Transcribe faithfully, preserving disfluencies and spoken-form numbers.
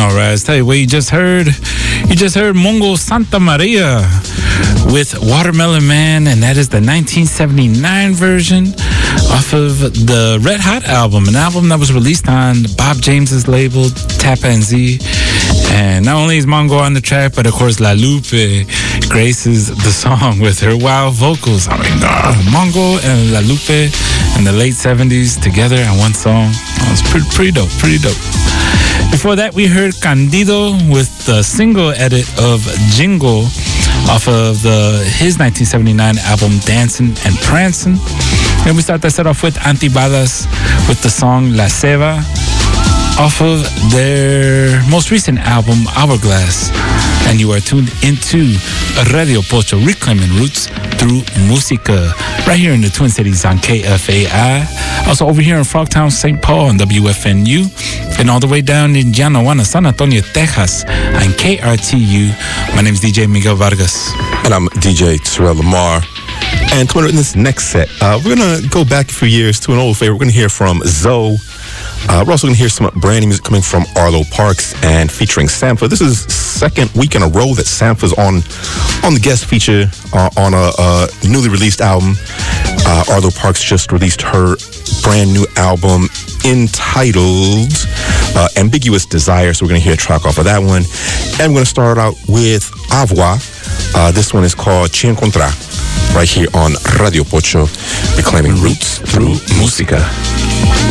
All right, let's tell you what you just heard. You just heard Mongo Santa Maria with Watermelon Man, and that is the nineteen seventy-nine version off of the Red Hot album, an album that was released on Bob James's label, Tappa and Z. And not only is Mongo on the track, but of course La Lupe graces the song with her wild vocals. I mean, uh, Mongo and La Lupe in the late seventies together on one song. It was pretty, pretty dope, pretty dope. Before that, we heard Candido with the single edit of Jingle off of the his nineteen seventy-nine album Dancin' and Prancin'. Then we start that set off with Antibalas with the song La Ceba off of their most recent album Hourglass. And you are tuned into Radio Pocho, reclaiming roots through música, right here in the Twin Cities on K F A I. Also over here in Frogtown, Saint Paul on W F N U. And all the way down in Llano Juana, San Antonio, Texas on K R T U. My name is D J Miguel Vargas. And I'm D J Terrell Lamar. And coming up in this next set, uh, we're going to go back a few years to an old favorite. We're going to hear from Zoe. Uh, we're also going to hear some brand new music coming from Arlo Parks and featuring Sampha. This is second week in a row that Sampha's on on the guest feature uh, on a, a newly released album. Uh, Arlo Parks just released her brand new album entitled uh, Ambiguous Desire. So we're going to hear a track off of that one. And we're going to start out with Avoir. Uh, this one is called Ci Encontra, right here on Radio Pocho, reclaiming roots through música.